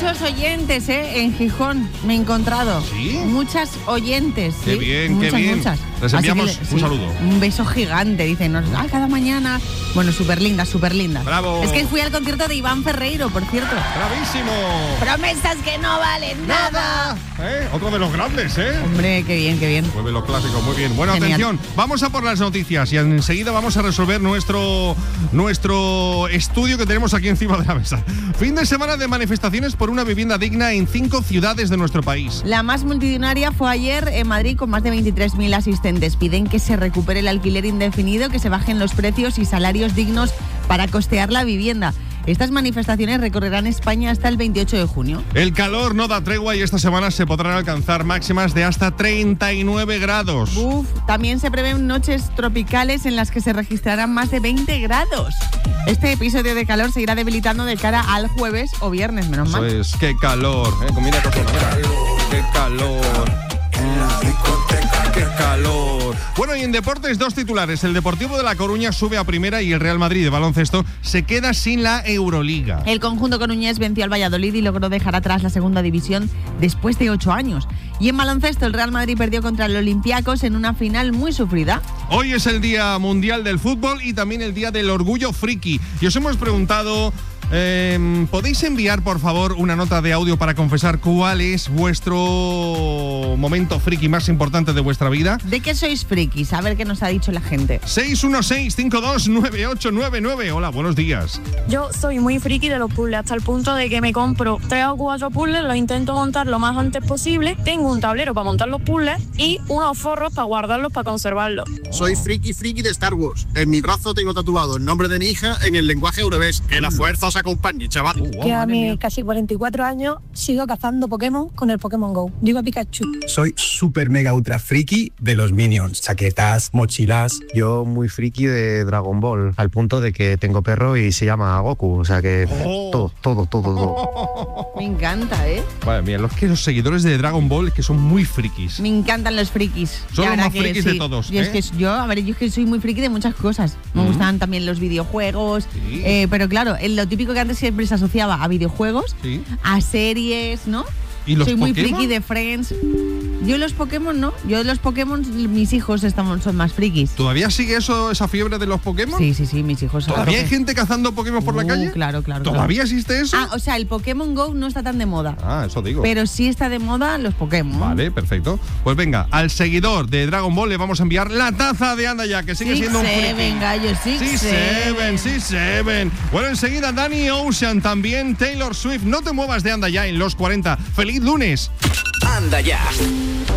muchos oyentes, en Gijón me he encontrado. ¿Sí? Muchas oyentes. Qué ¿sí? bien, muchas, qué bien. Muchas. Les enviamos un saludo. Un beso gigante, dicen. Cada mañana. Bueno, súper linda, súper linda. ¡Bravo! Es que fui al concierto de Iván Ferreiro, por cierto. ¡Bravísimo! Promesas que no valen nada. Otro de los grandes, Hombre, qué bien, qué bien. Mueve los clásicos, muy bien. Bueno, Genial. atención, vamos a por las noticias y enseguida vamos a resolver nuestro estudio que tenemos aquí encima de la mesa. Fin de semana de manifestaciones por una vivienda digna en 5 ciudades de nuestro país. La más multitudinaria fue ayer en Madrid con más de 23.000 asistentes. Piden que se recupere el alquiler indefinido, que se bajen los precios y salarios dignos para costear la vivienda. Estas manifestaciones recorrerán España hasta el 28 de junio. El calor no da tregua y esta semana se podrán alcanzar máximas de hasta 39 grados. También se prevén noches tropicales en las que se registrarán más de 20 grados. Este episodio de calor se irá debilitando de cara al jueves o viernes, menos mal. Eso es, qué calor. Mira, qué calor. ¡Qué calor! Bueno, y en deportes, 2 titulares. El Deportivo de La Coruña sube a primera y el Real Madrid de baloncesto se queda sin la Euroliga. El conjunto coruñés venció al Valladolid y logró dejar atrás la segunda división después de 8 años. Y en baloncesto, el Real Madrid perdió contra el Olympiacos en una final muy sufrida. Hoy es el Día Mundial del Fútbol y también el Día del Orgullo Friki. Y os hemos preguntado... ¿podéis enviar, por favor, una nota de audio para confesar cuál es vuestro momento friki más importante de vuestra vida? ¿De qué sois frikis? A ver qué nos ha dicho la gente. 616-529899. Hola, buenos días. Yo soy muy friki de los puzzles, hasta el punto de que me compro 3 o 4 puzzles, los intento montar lo más antes posible. Tengo un tablero para montar los puzzles y unos forros para guardarlos, para conservarlos. Soy friki de Star Wars. En mi brazo tengo tatuado el nombre de mi hija en el lenguaje Eurobés. Que la fuerza os acompañe, chaval. Que a mis casi 44 años sigo cazando Pokémon con el Pokémon Go. Digo a Pikachu. Soy súper mega ultra friki de los Minions. Chaquetas, mochilas. Yo muy friki de Dragon Ball, al punto de que tengo perro y se llama Goku. O sea que todo. Me encanta, Vale, mira, los seguidores de Dragon Ball que son muy frikis. Me encantan los frikis. Son los más frikis de todos. Yo es que yo es que soy muy friki de muchas cosas. Me gustan también los videojuegos. Sí. Pero claro, lo típico que antes siempre se asociaba a videojuegos, sí, a series, ¿no? ¿Y los Soy Pokémon? Muy friki de Friends. Yo los Pokémon no. Yo los Pokémon, mis hijos son más frikis. ¿Todavía sigue esa fiebre de los Pokémon? Sí, mis hijos. ¿Todavía hay gente cazando Pokémon por la calle? Claro. ¿Todavía existe eso? O sea, el Pokémon Go no está tan de moda. Eso digo. Pero sí está de moda los Pokémon. Vale, perfecto. Pues venga, al seguidor de Dragon Ball le vamos a enviar la taza de Anda Ya, que sigue siendo un friki. Venga, yo sí. Seven. Bueno, enseguida Danny Ocean, también Taylor Swift. No te muevas de Anda Ya en los 40. ¡Feliz lunes! Anda Ya.